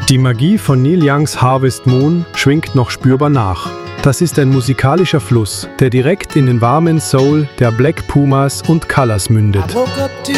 Die Magie von Neil Youngs Harvest Moon schwingt noch spürbar nach. Das ist ein musikalischer Fluss, der direkt in den warmen Soul der Black Pumas und Colors mündet.